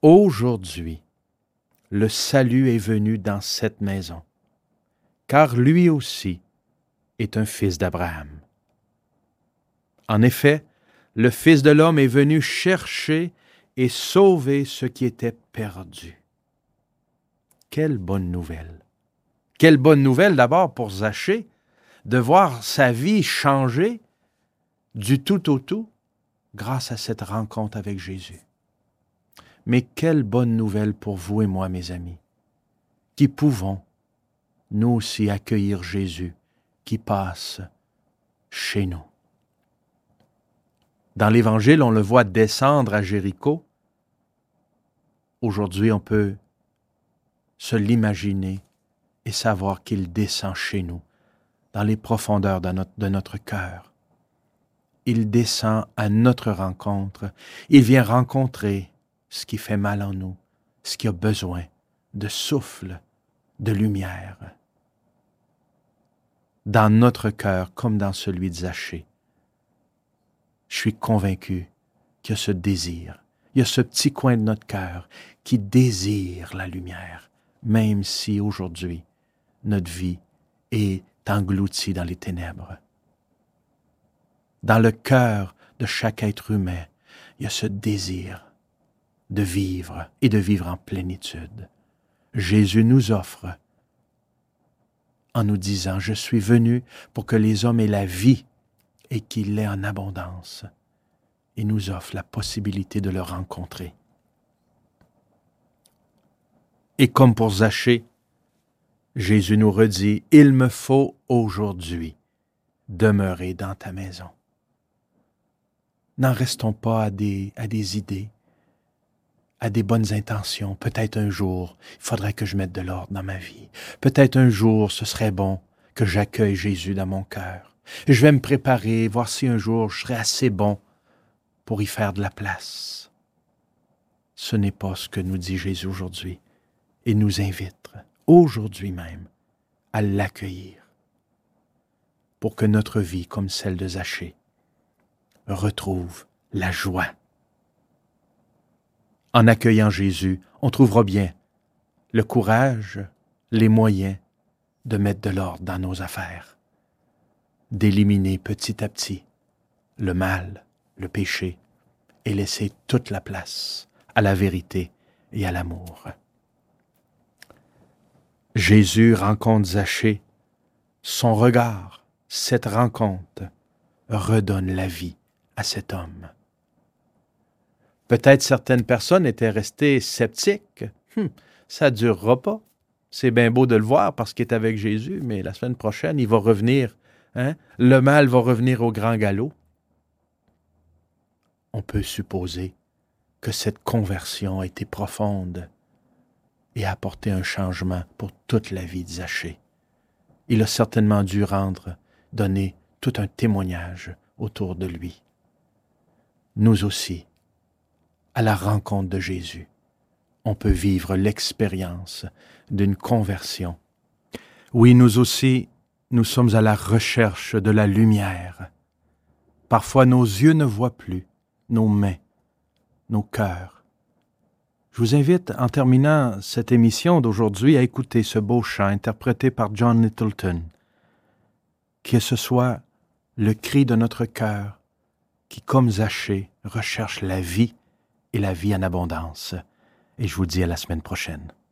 aujourd'hui, le salut est venu dans cette maison, car lui aussi est un fils d'Abraham. En effet, le Fils de l'homme est venu chercher et sauver ce qui était perdu. Quelle bonne nouvelle! Quelle bonne nouvelle d'abord pour Zachée, de voir sa vie changer du tout au tout grâce à cette rencontre avec Jésus. Mais quelle bonne nouvelle pour vous et moi, mes amis, qui pouvons, nous aussi, accueillir Jésus qui passe chez nous. Dans l'Évangile, on le voit descendre à Jéricho. Aujourd'hui, on peut se l'imaginer et savoir qu'il descend chez nous, dans les profondeurs de notre cœur. Il descend à notre rencontre. Il vient rencontrer ce qui fait mal en nous, ce qui a besoin de souffle, de lumière. Dans notre cœur, comme dans celui de Zachée, je suis convaincu qu'il y a ce désir, il y a ce petit coin de notre cœur qui désire la lumière, même si aujourd'hui, notre vie est engloutie dans les ténèbres. Dans le cœur de chaque être humain, il y a ce désir de vivre et de vivre en plénitude. Jésus nous offre, en nous disant « Je suis venu pour que les hommes aient la vie et qu'il l'ait en abondance. » Il nous offre la possibilité de le rencontrer. Et comme pour Zachée, Jésus nous redit « Il me faut aujourd'hui demeurer dans ta maison. » N'en restons pas à des idées, à des bonnes intentions. Peut-être un jour, il faudrait que je mette de l'ordre dans ma vie. Peut-être un jour, ce serait bon que j'accueille Jésus dans mon cœur. Je vais me préparer, voir si un jour je serai assez bon pour y faire de la place. Ce n'est pas ce que nous dit Jésus aujourd'hui. Il nous invite, aujourd'hui même, à l'accueillir pour que notre vie, comme celle de Zachée, retrouve la joie. En accueillant Jésus, on trouvera bien le courage, les moyens de mettre de l'ordre dans nos affaires, d'éliminer petit à petit le mal, le péché, et laisser toute la place à la vérité et à l'amour. Jésus rencontre Zachée. Son regard, cette rencontre, redonne la vie à cet homme. Peut-être certaines personnes étaient restées sceptiques. Ça ne durera pas. C'est bien beau de le voir parce qu'il est avec Jésus, mais la semaine prochaine, il va revenir. Le mal va revenir au grand galop. On peut supposer que cette conversion a été profonde et a apporté un changement pour toute la vie de Zachée. Il a certainement dû donner tout un témoignage autour de lui. Nous aussi, à la rencontre de Jésus, on peut vivre l'expérience d'une conversion. Oui, nous aussi, nous sommes à la recherche de la lumière. Parfois, nos yeux ne voient plus, nos mains, nos cœurs. Je vous invite, en terminant cette émission d'aujourd'hui, à écouter ce beau chant interprété par John Littleton. Que ce soit le cri de notre cœur qui, comme Zachée, recherche la vie et la vie en abondance. Et je vous dis à la semaine prochaine.